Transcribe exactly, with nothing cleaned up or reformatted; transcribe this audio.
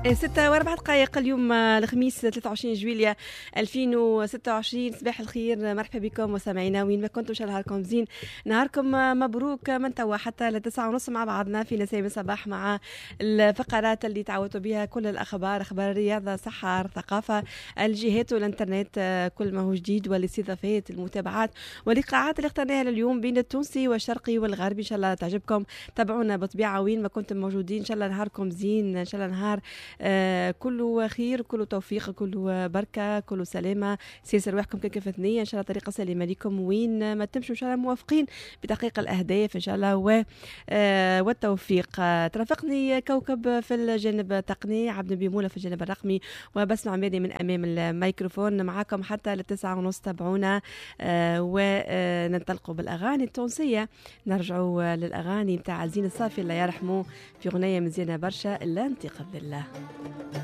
ستة وأربع دقائق اليوم الخميس ثلاثة وعشرين جويلية ألفين وستة وعشرين. صباح الخير، مرحبا بكم مستمعينا وين ما كنتوا، ان شاء الله نهاركم زين، نهاركم مبروك من توا حتى لتسعة ونص مع بعضنا في نسيم الصباح مع الفقرات اللي تعودوا بها، كل الأخبار، أخبار الرياضة، صحة، ثقافة، الجهات والإنترنت، كل ما هو جديد، والاستضافات، المتابعات واللقاءات اللي اخترناها لليوم بين التونسي والشرقي والغربي. إن شاء الله تعجبكم، تابعونا بطبيعة وين ما كنتم موجودين. إن شاء الله نهاركم زين، إن شاء الله نهار آه كله خير، كله توفيق، كله بركة، كله سلامة. سيسر روحكم كيف ثنية إن شاء الله، طريقة سليمة لكم وين ما تمشوا إن شاء الله، موافقين بتحقيق الأهداف إن شاء الله و آه والتوفيق. آه ترافقني كوكب في الجانب التقني، عبد بيمولة في الجانب الرقمي، وبسمع عمادي من أمام الميكروفون معاكم حتى للتسعة ونص. تابعونا آه وننطلقوا بالأغاني التونسية. نرجعوا للأغاني متاع زين الصافي الله يرحمه، في غنية مزيانة برشا، لا انتقذ الله.